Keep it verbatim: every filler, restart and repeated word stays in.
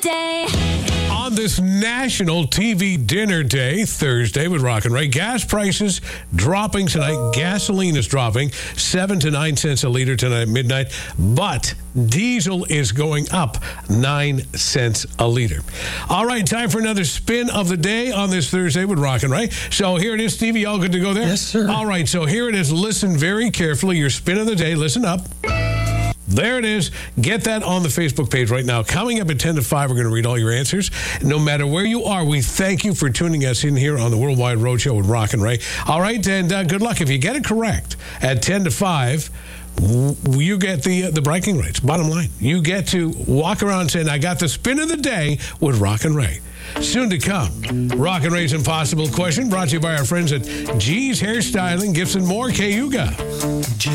day. On this National T V Dinner Day, Thursday with Rock and Ray, gas prices dropping tonight. Gasoline is dropping seven to nine cents a liter tonight at midnight, but diesel is going up nine cents a liter. All right, time for another spin of the day on this Thursday with Rock and Ray. So here it is, Stevie. All good to go there? Yes, sir. All right, so here it is. Listen very carefully. Your spin of the day. Listen up. There it is. Get that on the Facebook page right now. Coming up at ten to five, we're going to read all your answers. No matter where you are, we thank you for tuning us in here on the Worldwide Roadshow with Rock and Ray. All right, and uh, good luck. If you get it correct at ten to five, w- you get the uh, the bragging rights. Bottom line, you get to walk around saying, I got the spin of the day with Rock and Ray. Soon to come, Rock and Ray's Impossible Question, brought to you by our friends at G's Hairstyling, Gifts and More, Cayuga.